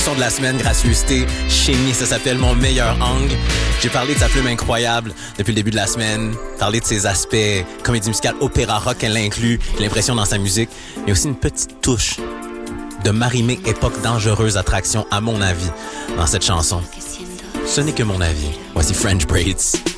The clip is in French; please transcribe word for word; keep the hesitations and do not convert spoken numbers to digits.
chanson de la semaine, gracieuseté, Chénie, ça s'appelle Mon meilleur angle. J'ai parlé de sa plume incroyable depuis le début de la semaine, parlé de ses aspects comédie musicale, opéra rock qu'elle inclut, l'impression dans sa musique, mais aussi une petite touche de Marie-Mé, époque dangereuse attraction, à mon avis, dans cette chanson. Ce n'est que mon avis. Voici French Braids.